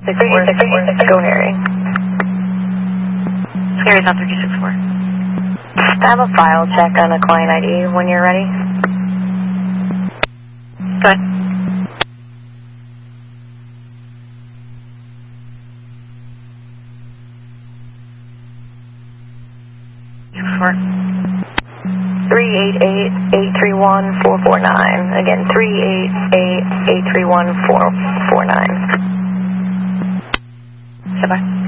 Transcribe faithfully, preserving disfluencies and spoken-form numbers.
six four six four, go Harry. Scary's on three six four. I have a file check on a client I D when you're ready. Good. six four. three eight eight, eight three one, four four nine. Again, three eight eight, eight three one, four four nine. Goodbye.